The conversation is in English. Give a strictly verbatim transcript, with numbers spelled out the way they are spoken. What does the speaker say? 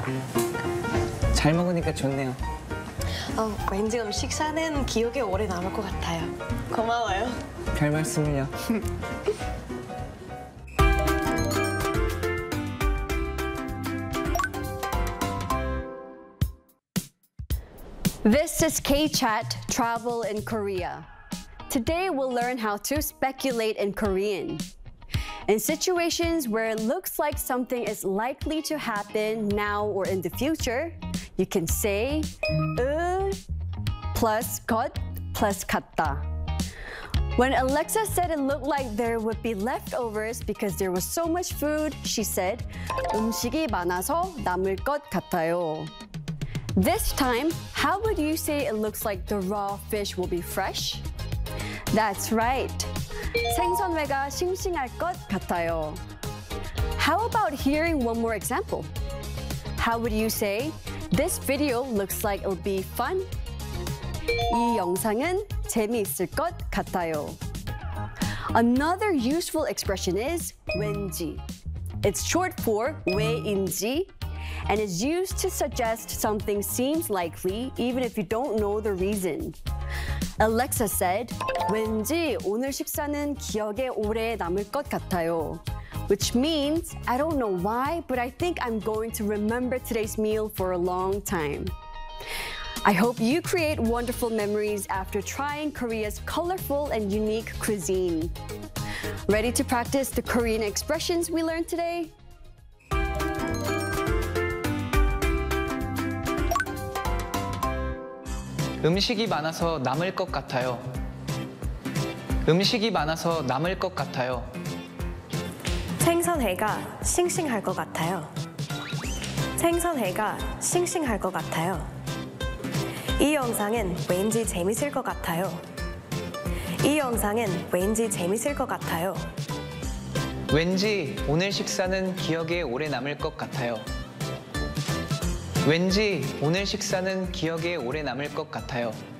잘 먹으니까 좋네요. 어, 왠지 그럼 식사는 기억에 오래 남을 것 같아요. 고마워요. 별 말씀을요. This is K-Chat Travel in Korea. Today we'll learn how to speculate in Korean. In situations where it looks like something is likely to happen now or in the future, you can say 으 plus 것 plus 같다. When Alexa said it looked like there would be leftovers because there was so much food, she said 음식이 많아서 남을 것 같아요. This time, how would you say it looks like the raw fish will be fresh? That's right. 생선회가 싱싱할 것 같아요. How about hearing one more example? How would you say, this video looks like it'll be fun? 이 영상은 재미있을 것 같아요. Another useful expression is 왠지. It's short for 왜인지 and is used to suggest something seems likely even if you don't know the reason. Alexa said, 왠지 오늘 식사는 기억에 오래 남을 것 같아요. Which means, I don't know why, but I think I'm going to remember today's meal for a long time. I hope you create wonderful memories after trying Korea's colorful and unique cuisine. Ready to practice the Korean expressions we learned today? 음식이 많아서 남을 것 같아요. 음식이 많아서 남을 것 같아요. 생선회가 싱싱할 것 같아요. 생선회가 싱싱할 것 같아요. 이 영상은 왠지 재밌을 것 같아요. 이 영상은 왠지 재밌을 것 같아요. 왠지 오늘 식사는 기억에 오래 남을 것 같아요. 왠지 오늘 식사는 기억에 오래 남을 것 같아요.